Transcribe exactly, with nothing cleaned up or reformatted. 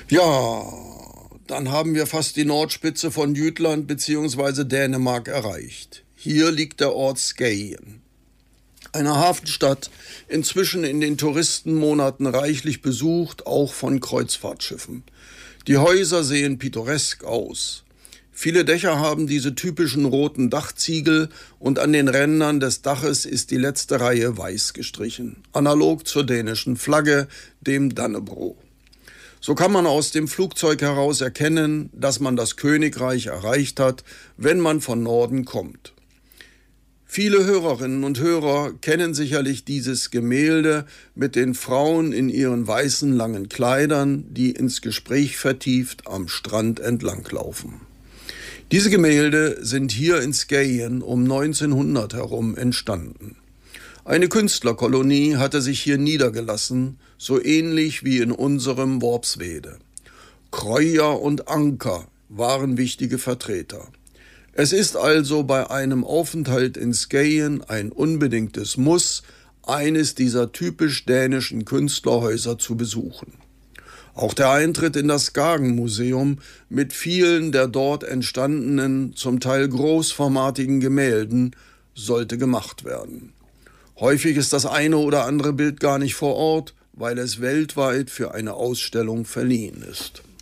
Ja, dann haben wir fast die Nordspitze von Jütland bzw. Dänemark erreicht. Hier liegt der Ort Skagen. Eine Hafenstadt, inzwischen in den Touristenmonaten reichlich besucht, auch von Kreuzfahrtschiffen. Die Häuser sehen pittoresk aus. Viele Dächer haben diese typischen roten Dachziegel und an den Rändern des Daches ist die letzte Reihe weiß gestrichen, analog zur dänischen Flagge, dem Dannebrog. So kann man aus dem Flugzeug heraus erkennen, dass man das Königreich erreicht hat, wenn man von Norden kommt. Viele Hörerinnen und Hörer kennen sicherlich dieses Gemälde mit den Frauen in ihren weißen langen Kleidern, die ins Gespräch vertieft am Strand entlanglaufen. Diese Gemälde sind hier in Skagen um neunzehnhundert herum entstanden. Eine Künstlerkolonie hatte sich hier niedergelassen, so ähnlich wie in unserem Worpswede. Kreuer und Anker waren wichtige Vertreter. Es ist also bei einem Aufenthalt in Skagen ein unbedingtes Muss, eines dieser typisch dänischen Künstlerhäuser zu besuchen. Auch der Eintritt in das Skagen-Museum mit vielen der dort entstandenen, zum Teil großformatigen Gemälden sollte gemacht werden. Häufig ist das eine oder andere Bild gar nicht vor Ort, weil es weltweit für eine Ausstellung verliehen ist.